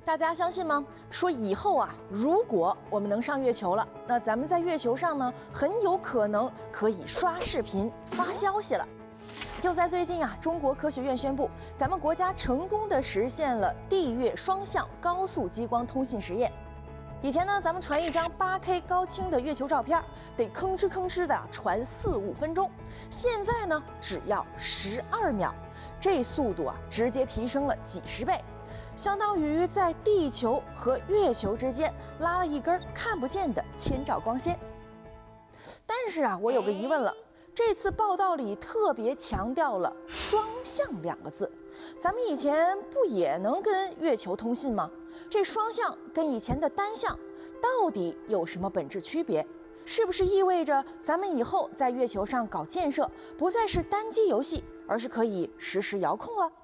大家相信吗？说以后啊，如果我们能上月球了，那咱们在月球上呢，很有可能可以刷视频、发消息了。就在最近啊，中国科学院宣布，咱们国家成功地实现了地月双向高速激光通信实验。以前呢，咱们传一张8K 高清的月球照片，得吭哧吭哧的传4、5分钟，现在呢，只要12秒，这速度啊，直接提升了几10倍，相当于在地球和月球之间拉了一根看不见的千兆光纤。但是啊，我有个疑问了。这次报道里特别强调了“双向”2个字，咱们以前不也能跟月球通信吗？这双向跟以前的单向到底有什么本质区别？是不是意味着咱们以后在月球上搞建设不再是单机游戏，而是可以实时遥控了？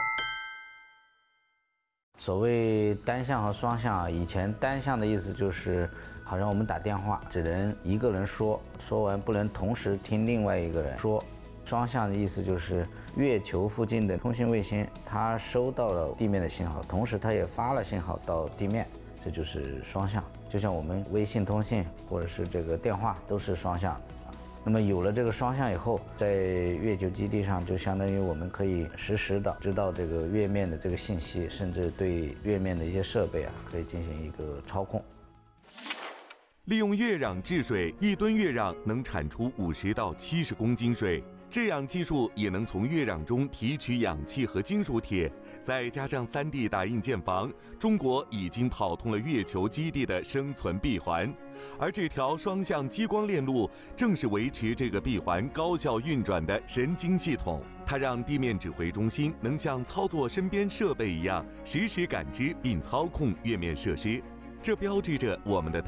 所谓单向和双向啊，以前单向的意思就是好像我们打电话只能一个人说，说完不能同时听另外一个人说。双向的意思就是月球附近的通信卫星，它收到了地面的信号，同时它也发了信号到地面，这就是双向。就像我们微信通信或者是这个电话都是双向。那么有了这个双向以后，在月球基地上就相当于我们可以实时的知道这个月面的这个信息，甚至对月面的一些设备啊可以进行一个操控。 利用月壤治水，1吨月壤能产出50到70公斤水。制氧技术也能从月壤中提取氧气和金属铁，再加上3D 打印建房，中国已经跑通了月球基地的生存闭环。而这条双向激光链路正是维持这个闭环高效运转的神经系统，它让地面指挥中心能像操作身边设备一样，实时感知并操控月面设施。这标志着我们的